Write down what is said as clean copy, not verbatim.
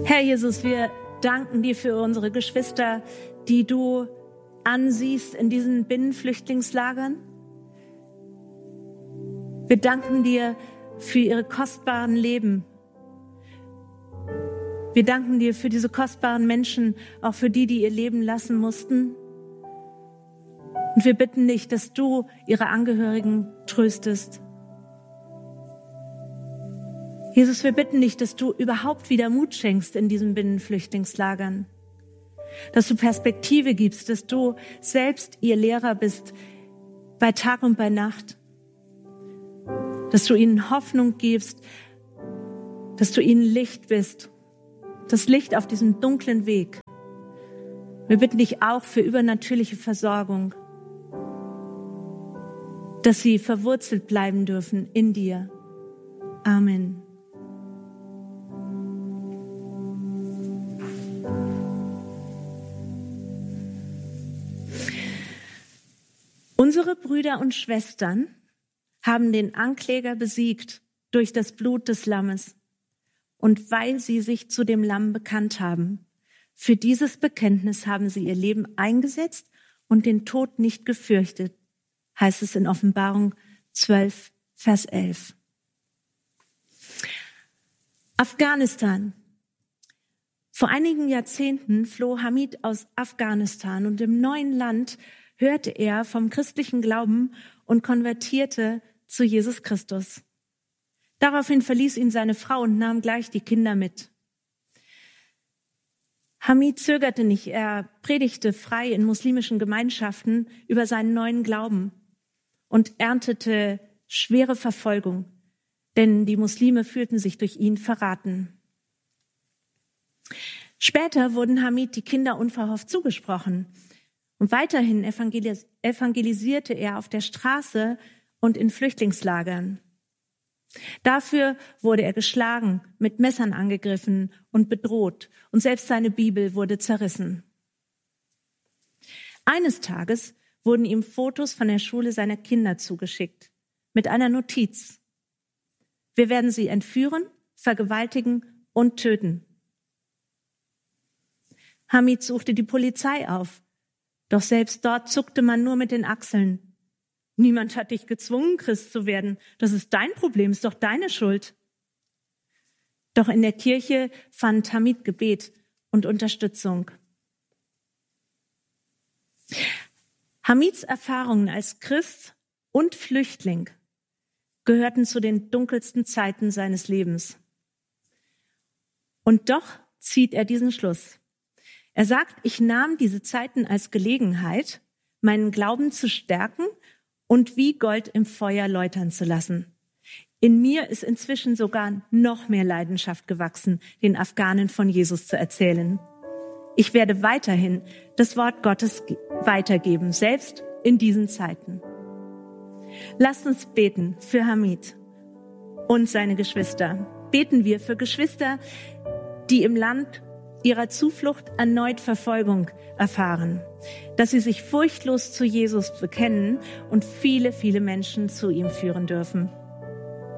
Herr Jesus, wir danken dir für unsere Geschwister, die du ansiehst in diesen Binnenflüchtlingslagern. Wir danken dir für ihre kostbaren Leben. Wir danken dir für diese kostbaren Menschen, auch für die, die ihr Leben lassen mussten. Und wir bitten dich, dass du ihre Angehörigen tröstest. Jesus, wir bitten dich, dass du überhaupt wieder Mut schenkst in diesen Binnenflüchtlingslagern. Dass du Perspektive gibst, dass du selbst ihr Lehrer bist, bei Tag und bei Nacht. Dass du ihnen Hoffnung gibst, dass du ihnen Licht bist. Das Licht auf diesem dunklen Weg. Wir bitten dich auch für übernatürliche Versorgung. Dass sie verwurzelt bleiben dürfen in dir. Amen. Unsere Brüder und Schwestern haben den Ankläger besiegt durch das Blut des Lammes und weil sie sich zu dem Lamm bekannt haben. Für dieses Bekenntnis haben sie ihr Leben eingesetzt und den Tod nicht gefürchtet, heißt es in Offenbarung 12, Vers 11. Afghanistan. Vor einigen Jahrzehnten floh Hamid aus Afghanistan und im neuen Land hörte er vom christlichen Glauben und konvertierte zu Jesus Christus. Daraufhin verließ ihn seine Frau und nahm gleich die Kinder mit. Hamid zögerte nicht, er predigte frei in muslimischen Gemeinschaften über seinen neuen Glauben und erntete schwere Verfolgung, denn die Muslime fühlten sich durch ihn verraten. Später wurden Hamid die Kinder unverhofft zugesprochen. Und weiterhin evangelisierte er auf der Straße und in Flüchtlingslagern. Dafür wurde er geschlagen, mit Messern angegriffen und bedroht. Und selbst seine Bibel wurde zerrissen. Eines Tages wurden ihm Fotos von der Schule seiner Kinder zugeschickt, mit einer Notiz. Wir werden sie entführen, vergewaltigen und töten. Hamid suchte die Polizei auf. Doch selbst dort zuckte man nur mit den Achseln. Niemand hat dich gezwungen, Christ zu werden. Das ist dein Problem, ist doch deine Schuld. Doch in der Kirche fand Hamid Gebet und Unterstützung. Hamids Erfahrungen als Christ und Flüchtling gehörten zu den dunkelsten Zeiten seines Lebens. Und doch zieht er diesen Schluss. Er sagt, ich nahm diese Zeiten als Gelegenheit, meinen Glauben zu stärken und wie Gold im Feuer läutern zu lassen. In mir ist inzwischen sogar noch mehr Leidenschaft gewachsen, den Afghanen von Jesus zu erzählen. Ich werde weiterhin das Wort Gottes weitergeben, selbst in diesen Zeiten. Lasst uns beten für Hamid und seine Geschwister. Beten wir für Geschwister, die im Land ihrer Zuflucht erneut Verfolgung erfahren, dass sie sich furchtlos zu Jesus bekennen und viele, viele Menschen zu ihm führen dürfen.